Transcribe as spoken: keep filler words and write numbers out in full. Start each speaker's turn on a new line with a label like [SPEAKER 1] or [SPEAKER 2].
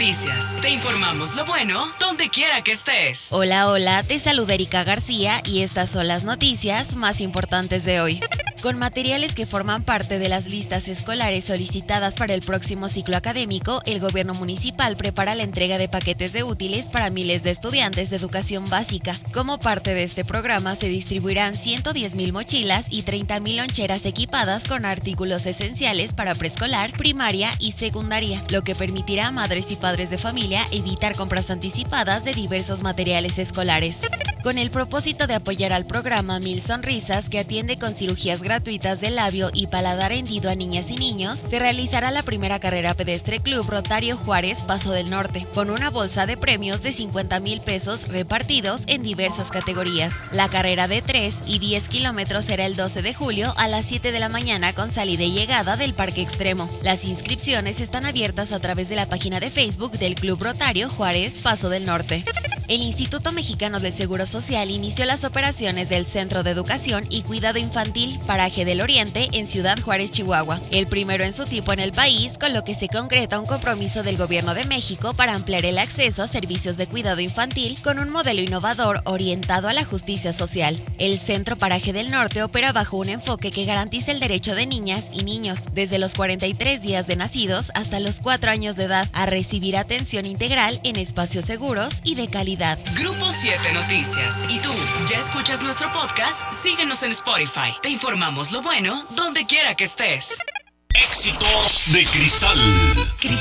[SPEAKER 1] Noticias. Te informamos lo bueno donde quiera que estés.
[SPEAKER 2] Hola, hola, te saluda Erika García y estas son las noticias más importantes de hoy. Con materiales que forman parte de las listas escolares solicitadas para el próximo ciclo académico, el gobierno municipal prepara la entrega de paquetes de útiles para miles de estudiantes de educación básica. Como parte de este programa se distribuirán ciento diez mil mochilas y treinta mil loncheras equipadas con artículos esenciales para preescolar, primaria y secundaria, lo que permitirá a madres y padres de familia evitar compras anticipadas de diversos materiales escolares. Con el propósito de apoyar al programa Mil Sonrisas, que atiende con cirugías gratuitas de labio y paladar hendido a niñas y niños, se realizará la primera carrera pedestre Club Rotario Juárez Paso del Norte, con una bolsa de premios de cincuenta mil pesos repartidos en diversas categorías. La carrera de tres y diez kilómetros será el doce de julio a las siete de la mañana con salida y llegada del Parque Extremo. Las inscripciones están abiertas a través de la página de Facebook del Club Rotario Juárez Paso del Norte. El Instituto Mexicano del Seguro Social inició las operaciones del Centro de Educación y Cuidado Infantil Paraje del Oriente en Ciudad Juárez, Chihuahua, el primero en su tipo en el país, con lo que se concreta un compromiso del Gobierno de México para ampliar el acceso a servicios de cuidado infantil con un modelo innovador orientado a la justicia social. El Centro Paraje del Norte opera bajo un enfoque que garantiza el derecho de niñas y niños, desde los cuarenta y tres días de nacidos hasta los cuatro años de edad, a recibir atención integral en espacios seguros y de calidad.
[SPEAKER 1] Grupo siete Noticias. ¿Y tú ya escuchas nuestro podcast? Síguenos en Spotify. Te informamos lo bueno donde quiera que estés.
[SPEAKER 3] Éxitos de Cristal.